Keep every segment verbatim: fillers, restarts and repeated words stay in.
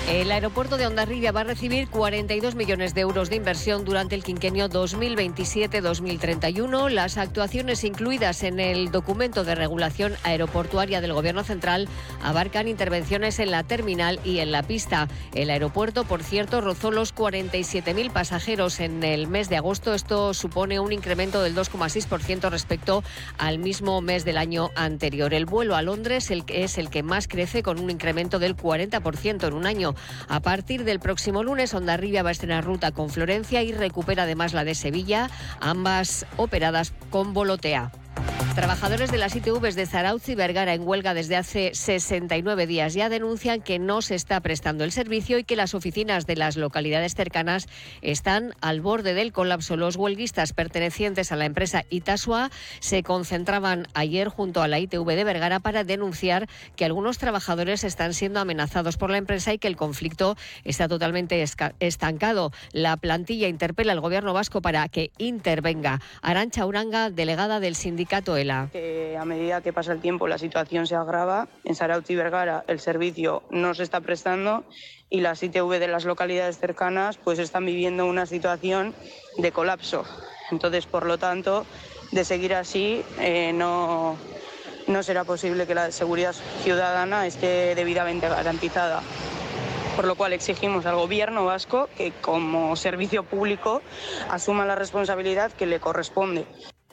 El aeropuerto de Hondarribia va a recibir cuarenta y dos millones de euros de inversión durante el quinquenio dos mil veintisiete dos mil treinta y uno. Las actuaciones incluidas en el documento de regulación aeroportuaria del Gobierno central abarcan intervenciones en la terminal y en la pista. El aeropuerto, por cierto, rozó los cuarenta y siete mil pasajeros en el mes de agosto. Esto supone un incremento del dos coma seis por ciento respecto al mismo mes del año anterior. El vuelo a Londres es el que más crece, con un incremento del cuarenta por ciento en un año. A partir del próximo lunes, Hondarribia va a estrenar ruta con Florencia y recupera además la de Sevilla, ambas operadas con Volotea. Trabajadores de las I T Vs de Zarautz y Vergara, en huelga desde hace sesenta y nueve días, ya denuncian que no se está prestando el servicio y que las oficinas de las localidades cercanas están al borde del colapso. Los huelguistas pertenecientes a la empresa Itasua se concentraban ayer junto a la I T V de Vergara para denunciar que algunos trabajadores están siendo amenazados por la empresa y que el conflicto está totalmente estancado. La plantilla interpela al Gobierno vasco para que intervenga. Arantxa Uranga, delegada del sindicato ELA. Que a medida que pasa el tiempo la situación se agrava. En Zarautz y Vergara el servicio no se está prestando y las I T V de las localidades cercanas pues están viviendo una situación de colapso. Entonces, por lo tanto, de seguir así eh, no, no será posible que la seguridad ciudadana esté debidamente garantizada. Por lo cual exigimos al Gobierno vasco que, como servicio público, asuma la responsabilidad que le corresponde.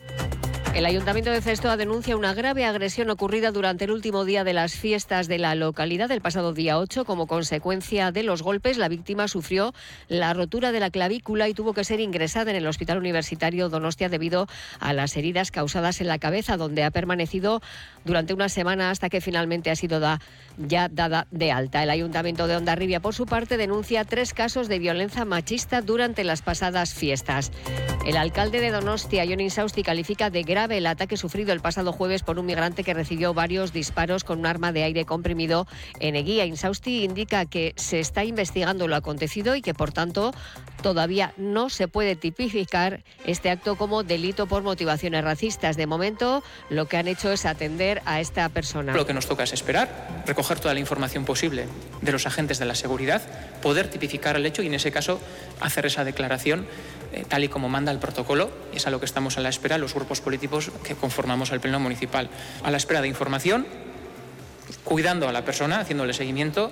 El Ayuntamiento de Zestoa denuncia una grave agresión ocurrida durante el último día de las fiestas de la localidad, el pasado día ocho. Como consecuencia de los golpes, la víctima sufrió la rotura de la clavícula y tuvo que ser ingresada en el Hospital Universitario Donostia debido a las heridas causadas en la cabeza, donde ha permanecido durante una semana hasta que finalmente ha sido da, ya dada de alta. El Ayuntamiento de Hondarribia, por su parte, denuncia tres casos de violencia machista durante las pasadas fiestas. El alcalde de Donostia, Jon Insausti, califica de grave el ataque sufrido el pasado jueves por un migrante que recibió varios disparos con un arma de aire comprimido en Eguía. Insausti indica que se está investigando lo acontecido y que, por tanto, todavía no se puede tipificar este acto como delito por motivaciones racistas. De momento, lo que han hecho es atender a esta persona. Lo que nos toca es esperar, recoger toda la información posible de los agentes de la seguridad, poder tipificar el hecho y, en ese caso, hacer esa declaración eh, tal y como manda el protocolo. Es a lo que estamos a la espera los grupos políticos que conformamos al Pleno Municipal. A la espera de información, cuidando a la persona, haciéndole seguimiento.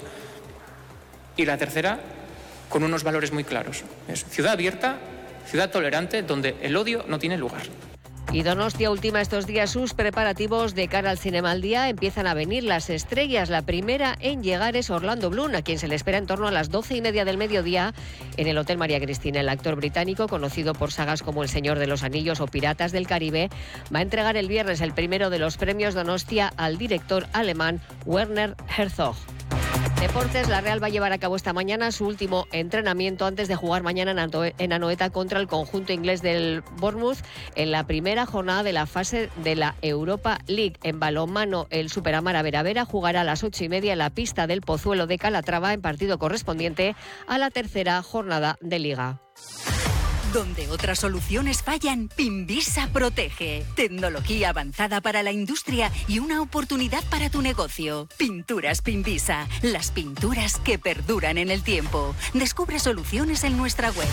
Y la tercera, con unos valores muy claros. Es ciudad abierta, ciudad tolerante, donde el odio no tiene lugar. Y Donostia ultima estos días sus preparativos de cara al Cinemaldía. Empiezan a venir las estrellas. La primera en llegar es Orlando Bloom, a quien se le espera en torno a las doce y media del mediodía en el Hotel María Cristina. El actor británico, conocido por sagas como El Señor de los Anillos o Piratas del Caribe, va a entregar el viernes el primero de los premios Donostia al director alemán Werner Herzog. Deportes, la Real va a llevar a cabo esta mañana su último entrenamiento antes de jugar mañana en Anoeta contra el conjunto inglés del Bournemouth en la primera jornada de la fase de la Europa League. En balonmano, el Superamara Veravera jugará a las ocho y media en la pista del Pozuelo de Calatrava en partido correspondiente a la tercera jornada de Liga. Donde otras soluciones fallan, Pinvisa protege. Tecnología avanzada para la industria y una oportunidad para tu negocio. Pinturas Pinvisa, las pinturas que perduran en el tiempo. Descubre soluciones en nuestra web.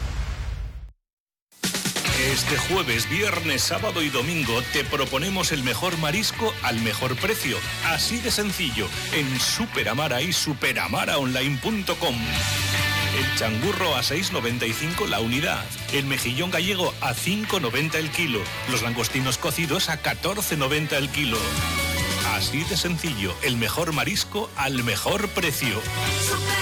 Este jueves, viernes, sábado y domingo te proponemos el mejor marisco al mejor precio. Así de sencillo, en Superamara y superamaraonline punto com. El changurro a seis noventa y cinco la unidad. El mejillón gallego a cinco noventa el kilo. Los langostinos cocidos a catorce noventa el kilo. Así de sencillo, el mejor marisco al mejor precio.